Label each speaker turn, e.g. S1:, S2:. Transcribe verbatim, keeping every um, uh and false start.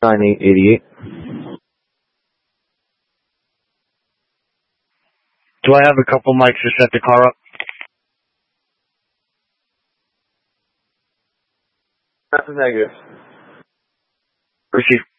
S1: nine eight eighty-eight.
S2: Do I have a couple mics to set the car up?
S1: That's a negative.
S2: Receive.